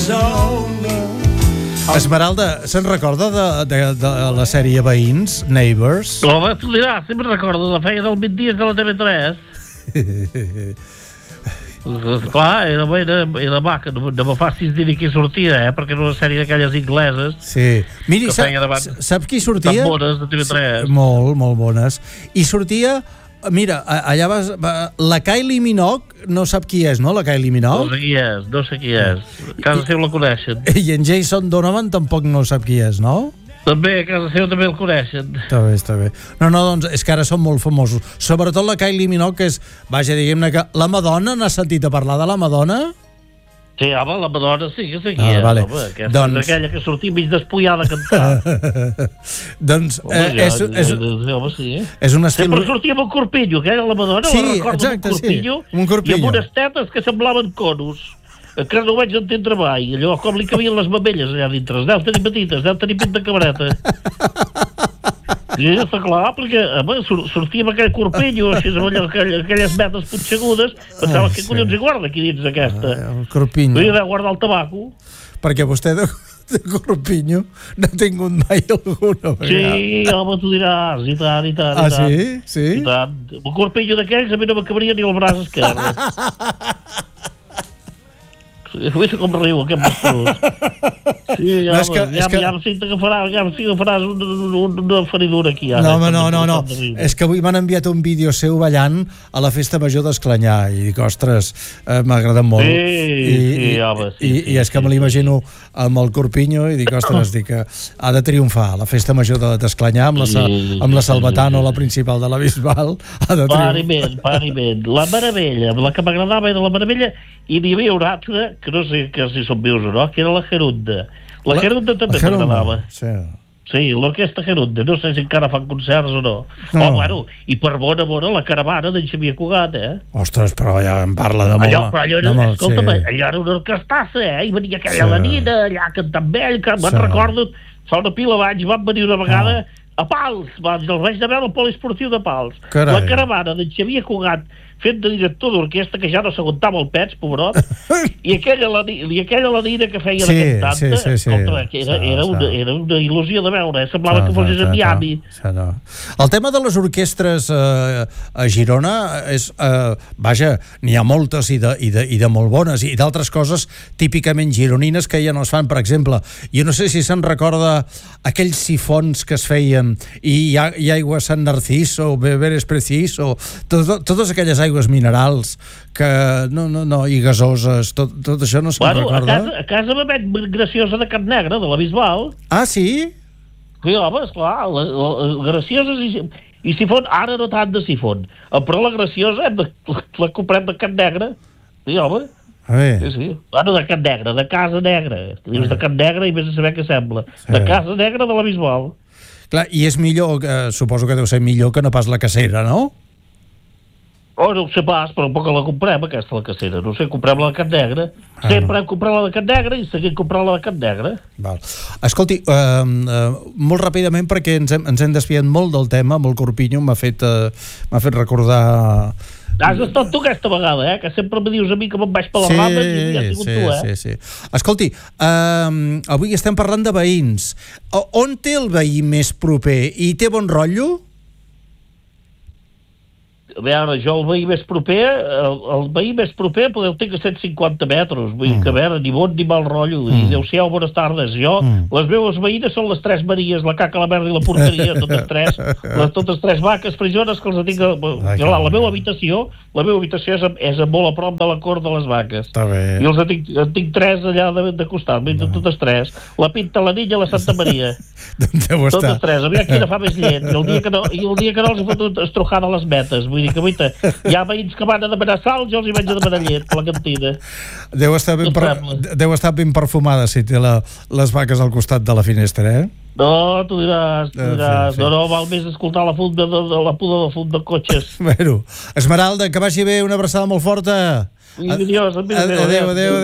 Esmeralda, se'n recorda de la sèrie Veïns, Neighbors? Home, tu diràs, sempre recordo, la feia del 20 dies de la TV3. Clar, era maca, no me facis dir qui sortia, perquè era una sèrie d'aquelles ingleses. Sí. Miri, saps qui sortia? Tan bones, de TV3. Molt, molt bones. I sortia... Mira, allà la Kylie Minogue, no sap qui és, no, la Kylie Minogue? No sé qui és. Casa seu la coneixen. I en Jason Donovan tampoc no sap qui és, no? També, a casa seu també el coneixen. Està bé. No, doncs, és que ara són molt famosos. Sobretot la Kylie Minogue, que és, vaja, diguem-ne que la Madonna, n'has sentit a parlar de la Madonna? Sí, home, la Madonna sí que sé qui és, vale. Home, aquesta és aquella que sortia mig despullada a cantar. Doncs és un estil... Sempre sortia amb un corpillo, que era la Madonna, sí, la recordo exacte, amb un corpillo, i amb unes tetes que semblaven conos. Que no ho vaig entendre mai, allò com li cabien les mamelles allà dintre, deu tenir petites, deu tenir pit de cabreta. I està clar, perquè sortia amb aquell corpillo, així amb aquelles metes punxegudes, pensava que collons hi guarda aquí dins aquesta. El corpinyo. No hi ha de guardar el tabaco. Perquè vostè de corpinyo no ha tingut mai alguna vegada. Sí, home, tu diràs, i tant. Ah, sí? Sí? I tant. Un corpinyo d'aquells a mi no m'acabaria ni el braç esquerre. Vés com riu aquest bastós. Sí, ja em sento que faràs una feridura aquí ara. No. És que avui m'han enviat un vídeo seu ballant a la festa major d'Esclanyà i dic, ostres, m'ha agradat molt. Sí, home. I és que me l'imagino amb el corpinyo i dic, ostres, ha de triomfar a la festa major d'Esclanyà amb la Salvatano, la principal de la Bisbal. Pariment. La Meravella, la que m'agradava era la Meravella, i n'hi havia una altra, que no sé si són vius o no, que era la Gerunda. La Gerunda també m'agradava. Sí, l'orquestra Gerunda. No sé si encara fan concerts o no. Bueno, i per bona, la caravana d'en Xavier Cugat, Ostres, però ja em parla de molt. Escolta'm, allò era una orquestassa, I venia aquella Lenina, allà cantant vell, que me'n recordo, fa una pila d'anys van venir una vegada a Pals, els vaig de veure al poliesportiu de Pals. La caravana d'en Xavier Cugat fent de director d'orquestra, que ja no s'aguantava el pets, pobrot, i aquella Lenina que feia de cantanta, era una il·lusió de veure, semblava que fossis a Miami. El tema de les orquestres a Girona és, vaja, n'hi ha moltes i de molt bones, i d'altres coses típicament gironines que ja no es fan. Per exemple, jo no sé si se'n recorda aquells sifons que es feien, i aigua Sant Narciso, beber és preciso, totes aquelles aigües minerals que i gasoses, tot això no se'n recorda? A casa va haver Graciosa de Cap Negre, de la Bisbal. Ah, sí? Sí, home, esclar, Gracioses i Sifon, ara no tant de Sifon, però la Graciosa la comprem de Cap Negre. Sí, home. Sí. Bueno, de Cap Negre, de Casa Negra. Dius de Cap Negre i vés a saber què sembla. De Casa Negra de la Bisbal. Clar, i és millor, suposo que deu ser millor que no pas la Cacera, no? No ho sé pas, però poc la comprem, aquesta, la Cacera. No sé, comprem la de Cap Negre. Sempre hem comprat la de Cap Negre i seguim comprant la de Cap Negre. Escolti, molt ràpidament, perquè ens hem desviat molt del tema, amb el corpinyo, m'ha fet recordar... Has estat tu aquesta vegada, que sempre me dius a mi que me'n vaig per les rames i ja has sigut tu, Sí. Escolti, avui estem parlant de veïns. On té el veí més proper i té bon rotllo? A veure, jo el veí més proper, el tinc a 150 metres, vull dir que a veure, ni bon ni mal rotllo, i adéu-siau, bones tardes. Jo, les meves veïnes són les 3 Maries, la caca, la merda i la porqueria, totes tres vaques frisones que els tinc la meva habitació és molt a prop de la cort de les vaques. I els tinc 3 allà de costat, totes 3. La Pinta, la Niña i la Santa Maria. Totes 3, aviam quina fa més llet. I el dia que no els he fotut estrujada les metes, vull dir que hi ha veïns que van a demanar sal, jo els hi vaig a demanar llet per la cantina. Deu estar ben perfumada si té les vaques al costat de la finestra, No, tu diràs. No, val més escoltar la puda de fum de cotxes. Bueno, Esmeralda, que vagi bé, una abraçada molt forta. Adiós. Adéu.